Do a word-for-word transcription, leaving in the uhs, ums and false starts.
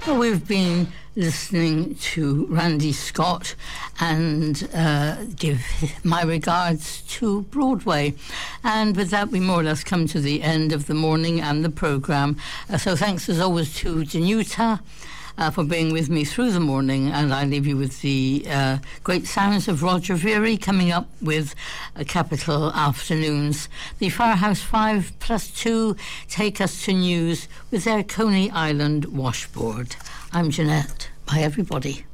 Well, we've been listening to Randy Scott and uh, give my regards to Broadway. And with that, we more or less come to the end of the morning and the programme. Uh, so thanks as always to Danuta uh, for being with me through the morning, and I leave you with the uh, great sounds of Roger Veary coming up with uh, Capital Afternoons. The Firehouse five plus two take us to news with their Coney Island washboard. I'm Jeanette. Bye, everybody.